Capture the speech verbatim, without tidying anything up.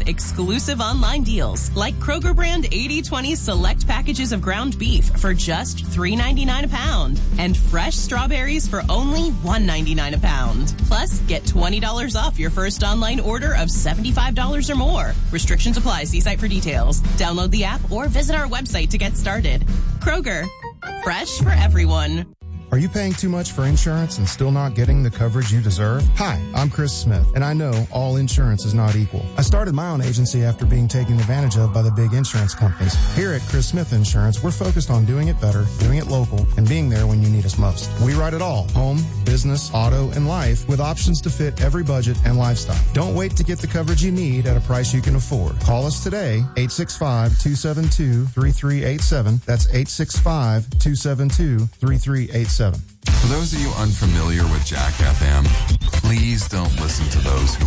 get exclusive online deals like Kroger brand eighty twenty select packages of ground beef for just three ninety-nine a pound and fresh strawberries for only one ninety-nine a pound. Plus, get twenty dollars off your first online order of seventy-five dollars or more. Restrictions apply. See site for details. Download the app or visit our website to get started. Kroger, fresh for everyone. Are you paying too much for insurance and still not getting the coverage you deserve? Hi, I'm Chris Smith, and I know all insurance is not equal. I started my own agency after being taken advantage of by the big insurance companies. Here at Chris Smith Insurance, we're focused on doing it better, doing it local, and being there when you need us most. We write it all: home, business, auto, and life, with options to fit every budget and lifestyle. Don't wait to get the coverage you need at a price you can afford. Call us today, eight six five, two seven two, three three eight seven. That's eight six five, two seven two, three three eight seven. For those of you unfamiliar with Jack F M, please don't listen to those who